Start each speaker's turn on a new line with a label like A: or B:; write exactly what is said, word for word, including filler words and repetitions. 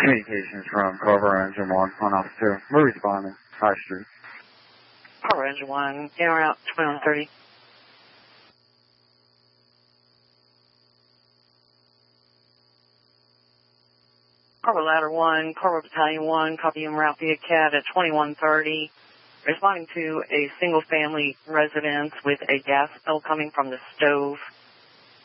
A: Communications from Carver Engine one on Office two. We're responding. High Street.
B: Carver Engine one, in or out, twenty-one thirty. Carver Ladder one, Carver Battalion one, copy en route via C A D at twenty-one thirty. Responding to a single-family residence with a gas spill coming from the stove.